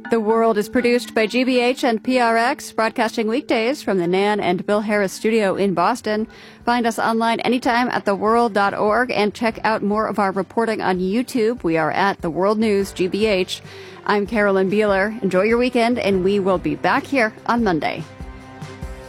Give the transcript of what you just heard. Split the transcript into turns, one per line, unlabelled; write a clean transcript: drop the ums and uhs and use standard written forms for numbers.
The World is produced by GBH and PRX, broadcasting weekdays from the Nan and Bill Harris studio in Boston. Find us online anytime at theworld.org and check out more of our reporting on YouTube. We are at The World News GBH. I'm Carolyn Beeler. Enjoy your weekend, and we will be back here on Monday.